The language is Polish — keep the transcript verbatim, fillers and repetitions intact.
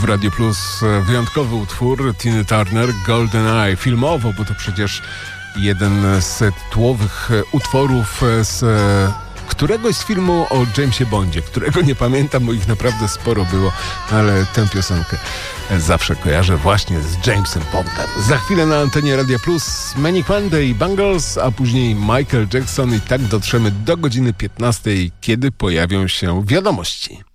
w Radio Plus wyjątkowy utwór Tina Turner, Golden Eye. Filmowo, bo to przecież jeden z tytułowych utworów z któregoś z filmu o Jamesie Bondzie, którego nie pamiętam, bo ich naprawdę sporo było, ale tę piosenkę zawsze kojarzę właśnie z Jamesem Bondem. Za chwilę na antenie Radia Plus Manic Monday i Bangles, a później Michael Jackson i tak dotrzemy do godziny piętnastej, kiedy pojawią się wiadomości.